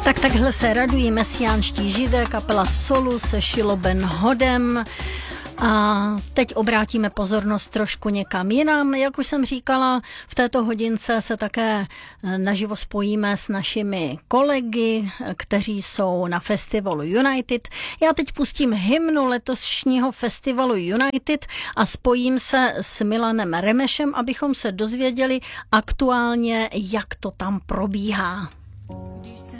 Takhle se radují mesiánští židé, kapela Solu se Šilo Ben Hodem. A teď obrátíme pozornost trošku někam jinam. Jak už jsem říkala, v této hodince se také naživo spojíme s našimi kolegy, kteří jsou na festivalu United. Já teď pustím hymnu letošního festivalu United a spojím se s Milanem Remešem, abychom se dozvěděli aktuálně, jak to tam probíhá.